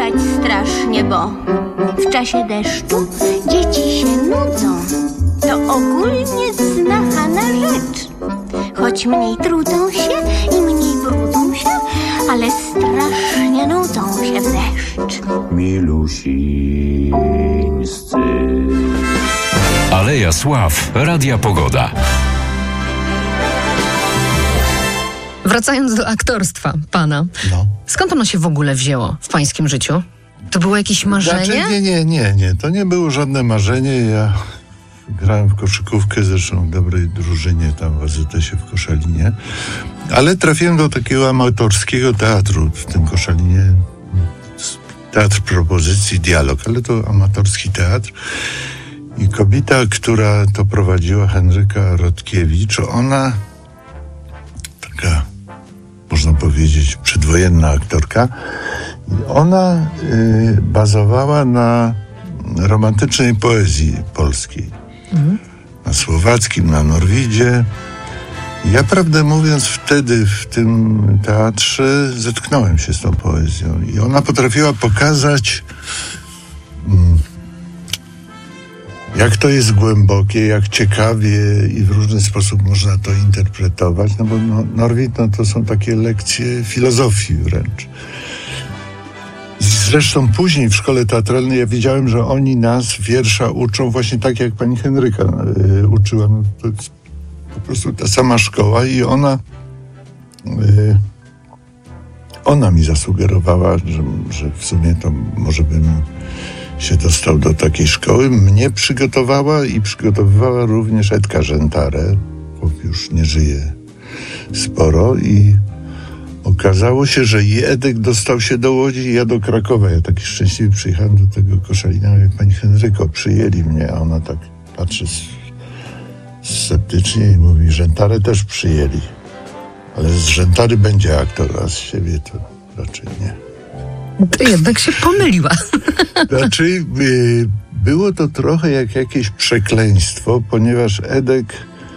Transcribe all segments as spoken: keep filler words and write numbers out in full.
uważać strasznie, bo w czasie deszczu dzieci się nudzą. To ogólnie znana rzecz. Choć mniej trudzą się i mniej brudzą się, ale strasznie nudzą się w deszcz. Milusińscy. Aleja Sław, Radia Pogoda. Wracając do aktorstwa pana, No. skąd ono się w ogóle wzięło w pańskim życiu? To było jakieś marzenie? Znaczy, nie, nie, nie, nie. To nie było żadne marzenie. Ja grałem w koszykówkę, zresztą w dobrej drużynie tam w A Z T-sie w Koszalinie. Ale trafiłem do takiego amatorskiego teatru w tym Koszalinie. Teatr propozycji, dialog, ale to amatorski teatr. I kobieta, która to prowadziła, Henryka Rodkiewicz, ona taka, można powiedzieć, przedwojenna aktorka. I ona y, bazowała na romantycznej poezji polskiej. Mhm. Na słowackim, na Norwidzie. Ja, prawdę mówiąc, wtedy w tym teatrze zetknąłem się z tą poezją. I ona potrafiła pokazać, mm, jak to jest głębokie, jak ciekawie i w różny sposób można to interpretować. No bo no, Norwid, no, to są takie lekcje filozofii wręcz. Zresztą później w szkole teatralnej ja wiedziałem, że oni nas wiersza uczą właśnie tak, jak pani Henryka y, uczyła. No, to jest po prostu ta sama szkoła i ona y, ona mi zasugerowała, że, że w sumie to może bym się dostał do takiej szkoły. Mnie przygotowała i przygotowywała również Edka Rzętarę, bo już nie żyje sporo, i okazało się, że Edek dostał się do Łodzi, ja do Krakowa. Ja taki szczęśliwy przyjechałem do tego Koszalina, jak pani Henryko, przyjęli mnie, a ona tak patrzy sceptycznie i mówi, Rzętarę też przyjęli. Ale z Rzętary będzie aktor, a z siebie to raczej nie. To jednak się pomyliła. Znaczy, y, było to trochę jak jakieś przekleństwo, ponieważ Edek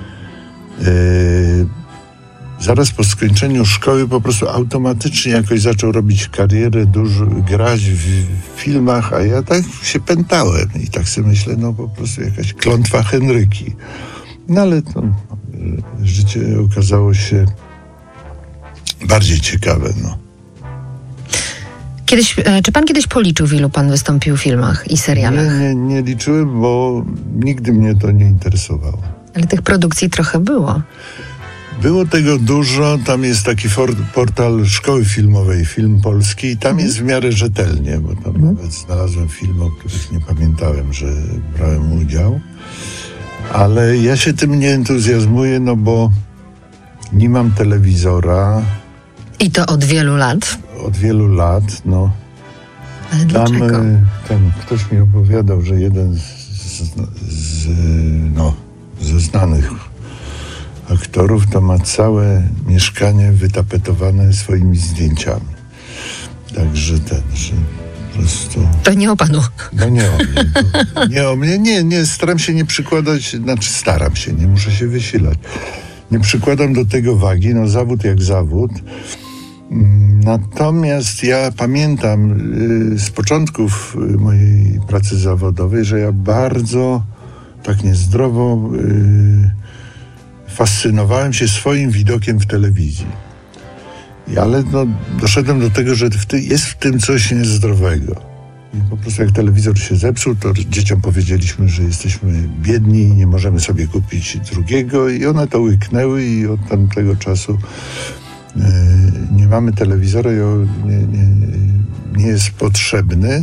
y, zaraz po skończeniu szkoły po prostu automatycznie jakoś zaczął robić karierę, dużo, grać w, w filmach, a ja tak się pętałem i tak sobie myślę, no po prostu jakaś klątwa Henryki. No ale to y, życie okazało się bardziej ciekawe, no. Kiedyś, czy pan kiedyś policzył, w ilu pan wystąpił w filmach i serialach? Nie, nie, nie liczyłem, bo nigdy mnie to nie interesowało. Ale tych produkcji trochę było. Było tego dużo. Tam jest taki for, portal Szkoły Filmowej, Film Polski, i tam mm. jest w miarę rzetelnie, bo tam mm. nawet znalazłem filmy, o których nie pamiętałem, że brałem udział. Ale ja się tym nie entuzjazmuję, no bo nie mam telewizora. I to od wielu lat? Od wielu lat, no. Ale dlaczego? Tam, ten, ktoś mi opowiadał, że jeden z, z, z, no, ze znanych aktorów to ma całe mieszkanie wytapetowane swoimi zdjęciami. Także ten, że po prostu... To nie o panu. No nie o mnie. To, nie o mnie, nie, nie, staram się nie przykładać, znaczy staram się, nie muszę się wysilać. Nie przykładam do tego wagi, no zawód jak zawód. Natomiast ja pamiętam y, z początków mojej pracy zawodowej, że ja bardzo tak niezdrowo y, fascynowałem się swoim widokiem w telewizji. I, ale no, doszedłem do tego, że w ty, jest w tym coś niezdrowego. I po prostu jak telewizor się zepsuł, to dzieciom powiedzieliśmy, że jesteśmy biedni i nie możemy sobie kupić drugiego, i one to łyknęły i od tamtego czasu nie mamy telewizora i on nie, nie, nie jest potrzebny,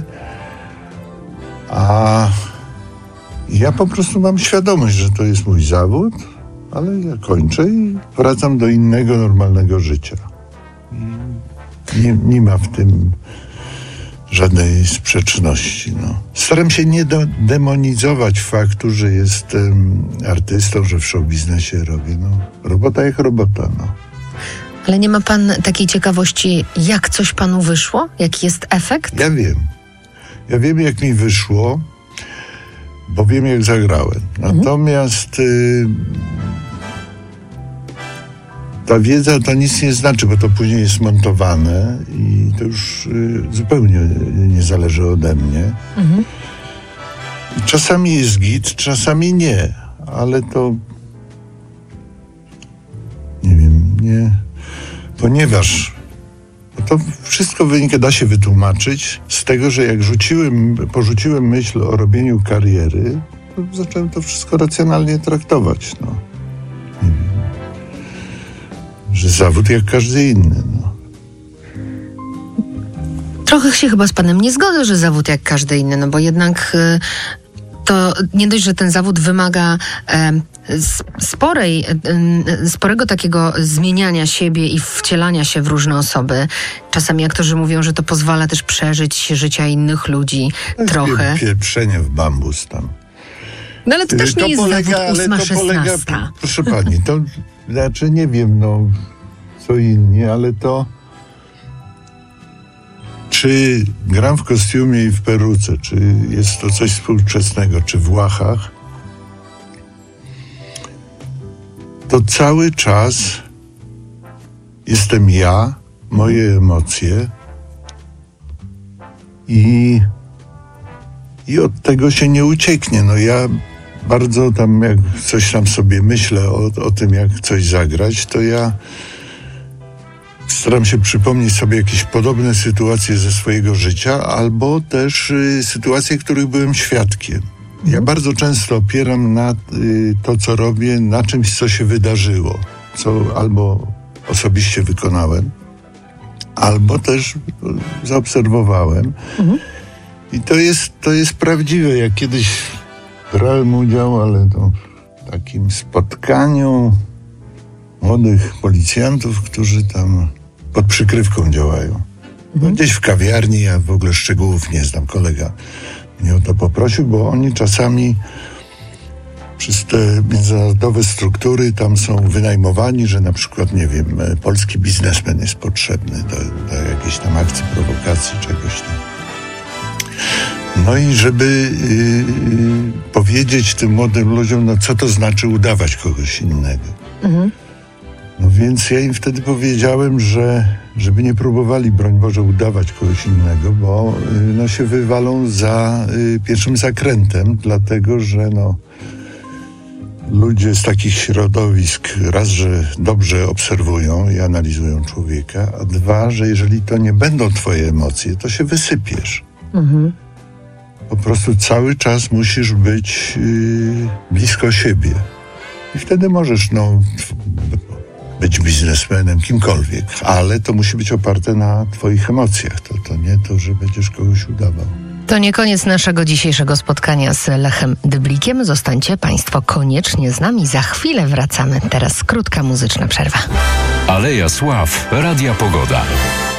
a ja po prostu mam świadomość, że to jest mój zawód, ale ja kończę i wracam do innego, normalnego życia. Nie, nie ma w tym żadnej sprzeczności. No. Staram się nie do, demonizować faktu, że jestem artystą, że w showbiznesie robię. No, robota jak robota, no. Ale nie ma pan takiej ciekawości, jak coś panu wyszło? Jaki jest efekt? Ja wiem. Ja wiem, jak mi wyszło, bo wiem, jak zagrałem. Natomiast y, ta wiedza to nic nie znaczy, bo to później jest montowane i to już y, zupełnie nie zależy ode mnie. Mhm. Czasami jest git, czasami nie, ale to nie wiem, nie, ponieważ to wszystko wynika, da się wytłumaczyć z tego, że jak rzuciłem, porzuciłem myśl o robieniu kariery, to zacząłem to wszystko racjonalnie traktować, no. Nie wiem. Że zawód jak każdy inny, no. Trochę się chyba z panem nie zgodzę, że zawód jak każdy inny, no bo jednak y, to nie dość, że ten zawód wymaga y, sporej, y, sporego takiego zmieniania siebie i wcielania się w różne osoby. Czasami aktorzy mówią, że to pozwala też przeżyć życia innych ludzi trochę. Pieprzenie w bambus tam. No ale to też nie to jest polega, zawód ósma, ale to polega, szesnasta. proszę pani, to znaczy nie wiem, no co inni, ale to czy gram w kostiumie i w peruce, czy jest to coś współczesnego, czy w łachach, to cały czas jestem ja, moje emocje i, i od tego się nie ucieknie. No ja bardzo tam, jak coś tam sobie myślę o, o tym, jak coś zagrać, to ja staram się przypomnieć sobie jakieś podobne sytuacje ze swojego życia, albo też y, sytuacje, których byłem świadkiem. Ja bardzo często opieram na y, to, co robię, na czymś, co się wydarzyło, co albo osobiście wykonałem, albo też y, zaobserwowałem. Mhm. I to jest, to jest prawdziwe. Ja kiedyś brałem udział, ale to w takim spotkaniu młodych policjantów, którzy tam pod przykrywką działają. No, gdzieś w kawiarni, ja w ogóle szczegółów nie znam, kolega mnie o to poprosił, bo oni czasami przez te międzynarodowe struktury tam są wynajmowani, że na przykład, nie wiem, polski biznesmen jest potrzebny do, do jakiejś tam akcji, prowokacji, czegoś tam. No i żeby yy, powiedzieć tym młodym ludziom, no co to znaczy udawać kogoś innego. Mhm. No więc ja im wtedy powiedziałem, że żeby nie próbowali, broń Boże, udawać kogoś innego, bo yy, no się wywalą za yy, pierwszym zakrętem, dlatego że no ludzie z takich środowisk raz, że dobrze obserwują i analizują człowieka, a dwa, że jeżeli to nie będą twoje emocje, to się wysypiesz. Mhm. Po prostu cały czas musisz być yy, blisko siebie. I wtedy możesz, no, być biznesmenem, kimkolwiek, ale to musi być oparte na twoich emocjach. To, to nie to, że będziesz kogoś udawał. To nie koniec naszego dzisiejszego spotkania z Lechem Dyblikiem. Zostańcie państwo koniecznie z nami. Za chwilę wracamy. Teraz krótka muzyczna przerwa. Aleja Sław, Radia Pogoda.